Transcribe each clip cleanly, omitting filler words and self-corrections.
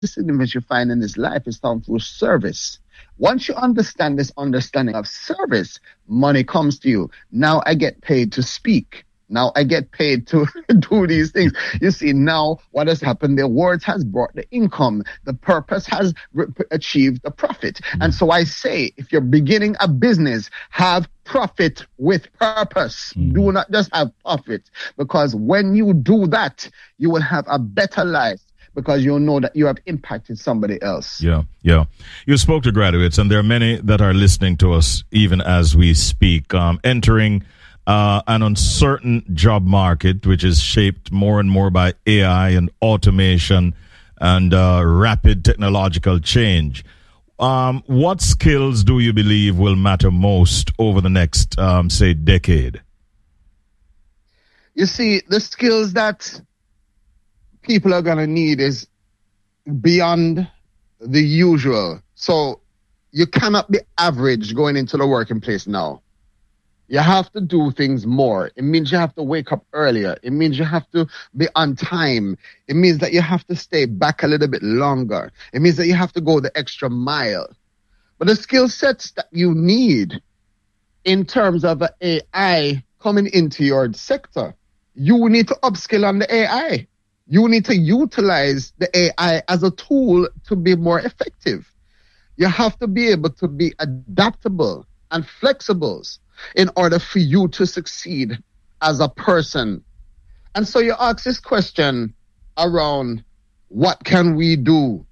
image you find in this life is found through service. Once you understand this understanding of service, money comes to you. Now I get paid to speak. Now I get paid to do these things. You see, now what has happened? The words has brought the income. The purpose has achieved the profit. And so I say, if you're beginning a business, have profit with purpose. Do not just have profit, because when you do that, you will have a better life, because you'll know that you have impacted somebody else. Yeah. You spoke to graduates, and there are many that are listening to us even as we speak, entering an uncertain job market, which is shaped more and more by AI and automation and rapid technological change. What skills do you believe will matter most over the next, say, decade? You see, the skills that people are going to need is beyond the usual. So you cannot be average going into the working place now. You have to do things more. It means you have to wake up earlier. It means you have to be on time. It means that you have to stay back a little bit longer. It means that you have to go the extra mile. But the skill sets that you need in terms of AI coming into your sector, you need to upskill on the AI. You need to utilize the AI as a tool to be more effective. You have to be able to be adaptable and flexible in order for you to succeed as a person. And so you ask this question around, what can we do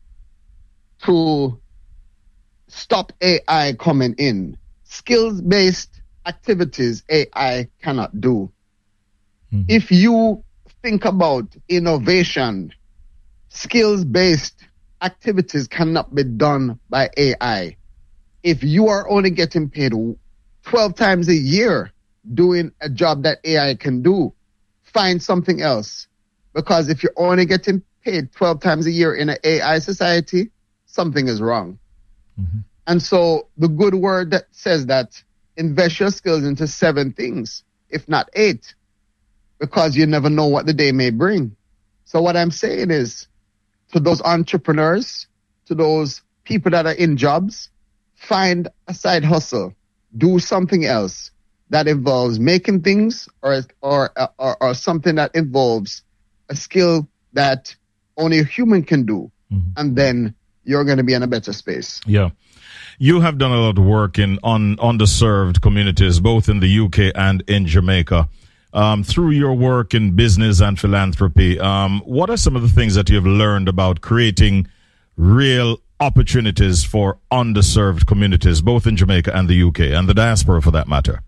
to stop AI coming in? Skills-based activities AI cannot do. If you think about innovation, skills-based activities cannot be done by AI. If you are only getting paid 12 times a year doing a job that AI can do, find something else. Because if you're only getting paid 12 times a year in an AI society, something is wrong. And so the good word that says that invest your skills into 7 things, if not 8, because you never know what the day may bring. So what I'm saying is, to those entrepreneurs, to those people that are in jobs, find a side hustle. Do something else that involves making things or something that involves a skill that only a human can do. And then you're going to be in a better space. Yeah. You have done a lot of work on underserved communities, both in the UK and in Jamaica. Through your work in business and philanthropy, what are some of the things that you've learned about creating real opportunities for underserved communities, both in Jamaica and the UK, and the diaspora for that matter?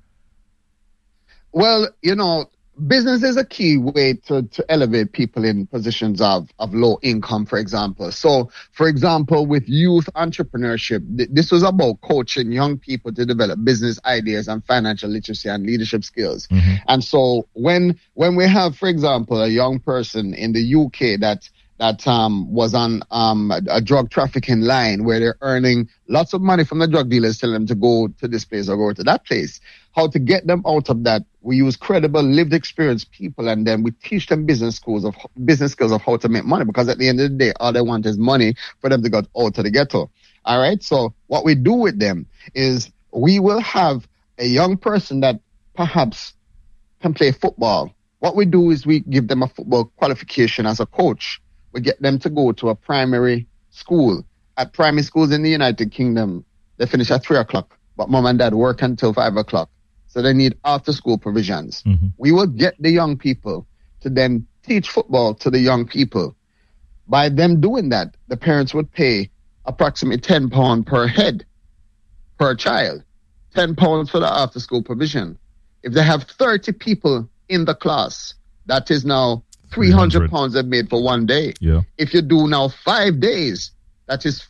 Well, business is a key way to elevate people in positions of low income, for example. So, for example, with youth entrepreneurship, this was about coaching young people to develop business ideas and financial literacy and leadership skills. And so when we have, for example, a young person in the UK that was on a drug trafficking line where they're earning lots of money from the drug dealers, telling them to go to this place or go to that place. How to get them out of that? We use credible, lived experience people, and then we teach them business skills of how to make money. Because at the end of the day, all they want is money for them to go out to the ghetto. All right. So what we do with them is we will have a young person that perhaps can play football. What we do is we give them a football qualification as a coach. We get them to go to a primary school. At primary schools in the United Kingdom, they finish at 3:00, but mom and dad work until 5:00. So they need after school provisions. We will get the young people to then teach football to the young people. By them doing that, the parents would pay approximately £10 per head per child, £10 for the after school provision. If they have 30 people in the class, that is now £300 they've made for one day. Yeah. If you do now 5 days, that is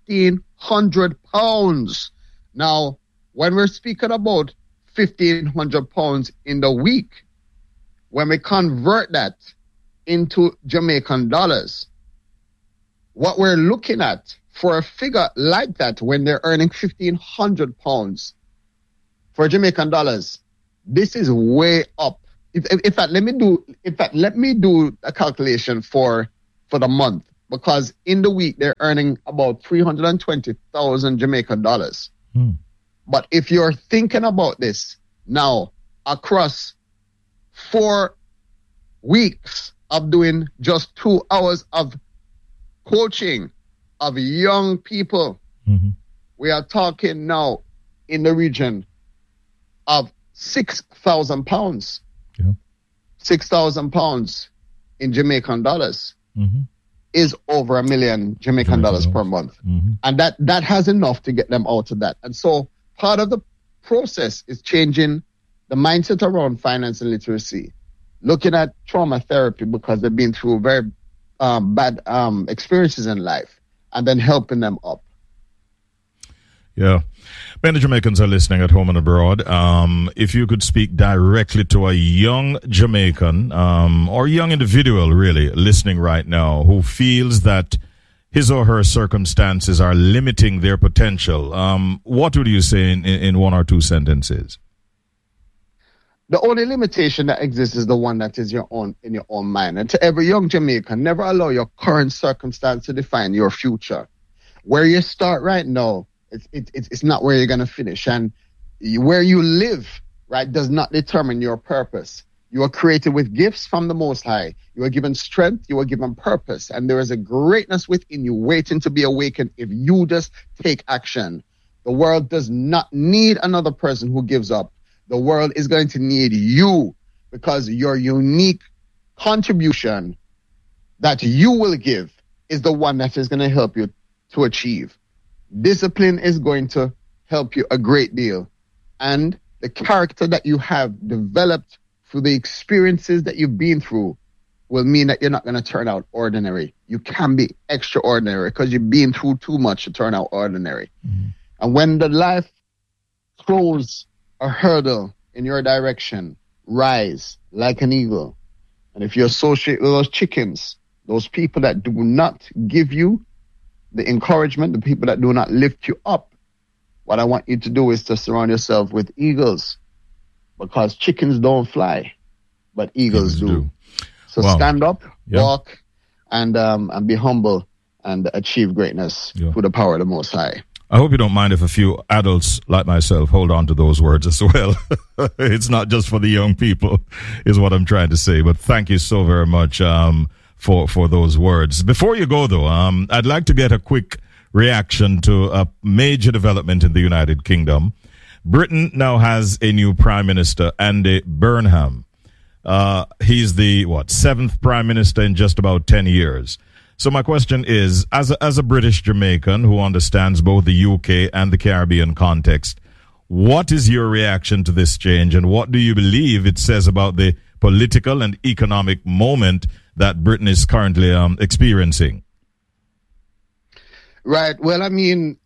£1,500. Now, when we're speaking about £1,500 in the week, when we convert that into Jamaican dollars, what we're looking at for a figure like that, when they're earning £1,500 for Jamaican dollars, this is way up. In fact, let me do a calculation for the month, because in the week they're earning about 320,000 Jamaican dollars. But if you're thinking about this now across 4 weeks of doing just 2 hours of coaching of young people, we are talking now in the region of £6,000. Yeah. £6,000 in Jamaican dollars is over $1 million Jamaican dollars per month. And that has enough to get them out of that. And so part of the process is changing the mindset around financial literacy, looking at trauma therapy because they've been through very bad experiences in life, and then helping them up. Yeah. Many Jamaicans are listening at home and abroad. If you could speak directly to a young Jamaican or young individual really listening right now who feels that his or her circumstances are limiting their potential, what would you say in 1 or 2 sentences? The only limitation that exists is the one that is in your own mind. And to every young Jamaican, never allow your current circumstance to define your future. Where you start right now, it's not where you're going to finish. And where you live, right, does not determine your purpose. You are created with gifts from the Most High. You are given strength. You are given purpose. And there is a greatness within you waiting to be awakened if you just take action. The world does not need another person who gives up. The world is going to need you, because your unique contribution that you will give is the one that is going to help you to achieve. Discipline is going to help you a great deal. And the character that you have developed through the experiences that you've been through will mean that you're not going to turn out ordinary. You can be extraordinary because you've been through too much to turn out ordinary. And when the life throws a hurdle in your direction, rise like an eagle. And if you associate with those chickens, those people that do not give you the encouragement, the people that do not lift you up, what I want you to do is to surround yourself with eagles, because chickens don't fly, but eagles do. So stand up, walk, and be humble and achieve greatness through the power of the Most High. I hope you don't mind if a few adults like myself hold on to those words as well. It's not just for the young people, is what I'm trying to say. But thank you so very much for those words. Before you go, though, I'd like to get a quick reaction to a major development in the United Kingdom. Britain now has a new Prime Minister, Andy Burnham. He's the, 7th Prime Minister in just about 10 years. So my question is, as a British Jamaican who understands both the UK and the Caribbean context, what is your reaction to this change, and what do you believe it says about the political and economic moment that Britain is currently experiencing? Right. Well, I mean,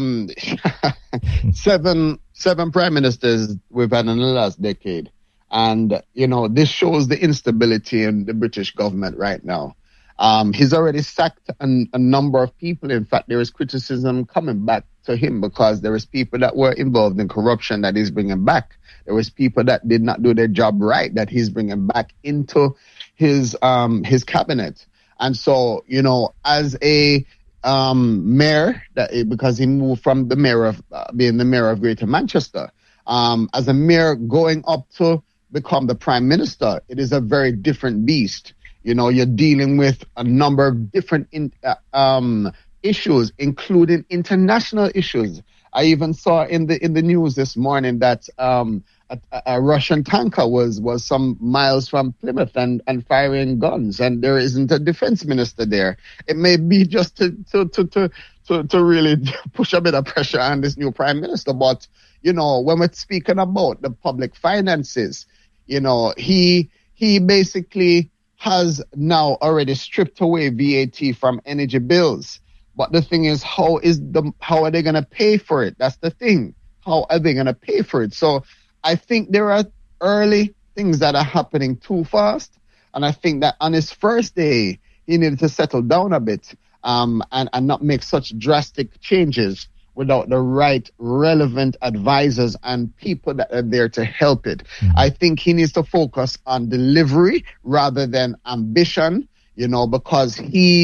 7 prime ministers we've had in the last decade. And, this shows the instability in the British government right now. He's already sacked a number of people. In fact, there is criticism coming back to him because there is people that were involved in corruption that he's bringing back. There was people that did not do their job right that he's bringing back into his cabinet. And so, as a mayor, because he moved from the mayor of being the mayor of Greater Manchester, as a mayor going up to become the prime minister, it is a very different beast. You're dealing with a number of different issues, including international issues. I even saw in the news this morning that a Russian tanker was some miles from Plymouth and firing guns, and there isn't a defense minister there. It may be just to really push a bit of pressure on this new prime minister. But when we're speaking about the public finances, he basically has now already stripped away VAT from energy bills. But the thing is, how are they going to pay for it? That's the thing. How are they going to pay for it? So I think there are early things that are happening too fast. And I think that on his first day, he needed to settle down a bit and not make such drastic changes without the right relevant advisors and people that are there to help it. Mm-hmm. I think he needs to focus on delivery rather than ambition, because he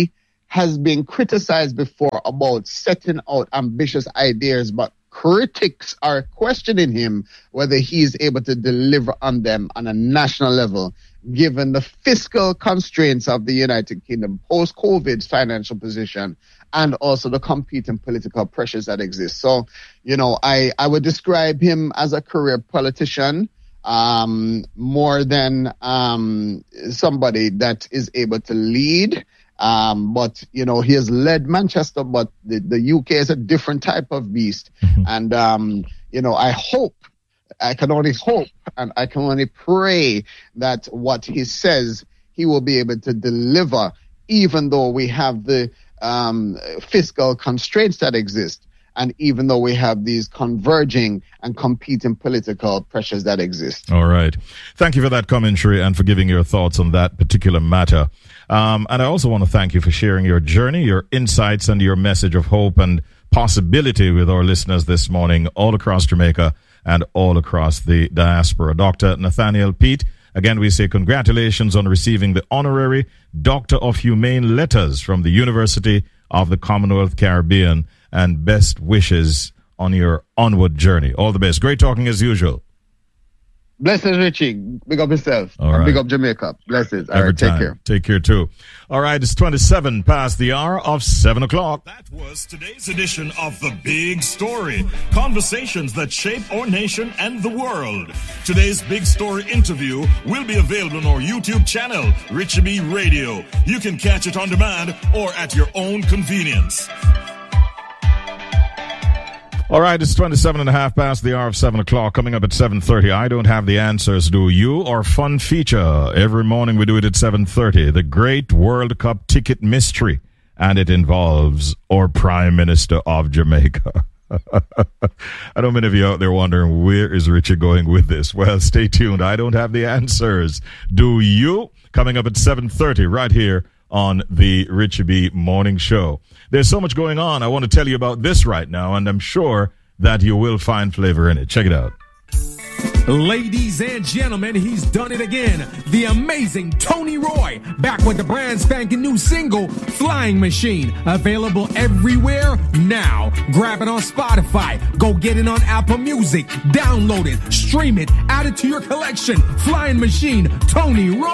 has been criticized before about setting out ambitious ideas, but critics are questioning him whether he is able to deliver on them on a national level, given the fiscal constraints of the United Kingdom, post-COVID financial position, and also the competing political pressures that exist. So, I would describe him as a career politician, more than somebody that is able to lead. But he has led Manchester, but the UK is a different type of beast. And, I can only hope and I can only pray that what he says, he will be able to deliver, even though we have the fiscal constraints that exist. And even though we have these converging and competing political pressures that exist. All right. Thank you for that commentary and for giving your thoughts on that particular matter. And I also want to thank you for sharing your journey, your insights, and your message of hope and possibility with our listeners this morning all across Jamaica and all across the diaspora. Dr. Nathaniel Peat, again, we say congratulations on receiving the honorary Doctor of Humane Letters from the University of the Commonwealth Caribbean, and best wishes on your onward journey. All the best. Great talking as usual. Blessings, Richie. Big up yourself. All right. Big up Jamaica. Blessings. All Every right, take time. care. Take care too. All right, it's 27 past the hour of 7 o'clock. That was today's edition of The Big Story. Conversations that shape our nation and the world. Today's Big Story interview will be available on our YouTube channel, Richie B Radio. You can catch it on demand or at your own convenience. All right, it's 27 and a half past the hour of 7 o'clock. Coming up at 7:30, I Don't Have the Answers, Do You? Our fun feature. Every morning we do it at 7:30. The Great World Cup Ticket Mystery. And it involves our Prime Minister of Jamaica. I know many of you out there wondering, where is Richard going with this? Well, stay tuned. I Don't Have the Answers, Do You? Coming up at 7:30 right here on the Richie B Morning Show. There's so much going on. I want to tell you about this right now, and I'm sure that you will find flavor in it. Check it out. Ladies and gentlemen, he's done it again. The amazing Tony Roy, back with the brand spanking new single, Flying Machine. Available everywhere now. Grab it on Spotify. Go get it on Apple Music. Download it. Stream it. Add it to your collection. Flying Machine, Tony Roy.